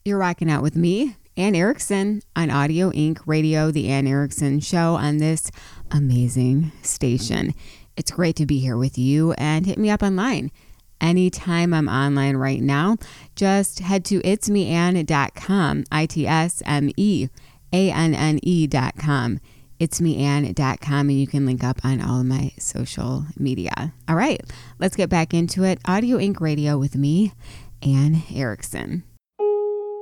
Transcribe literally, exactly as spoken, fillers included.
You're rocking out with me, Ann Erickson, on Audio Inc Radio, the Ann Erickson Show on this amazing station. It's great to be here with you, and hit me up online. Anytime I'm online right now, just head to its me ann dot com, I T S M E A N N E dot com, its me ann dot com, and you can link up on all of my social media. All right, let's get back into it. Audio Inc Radio with me, Ann Erickson.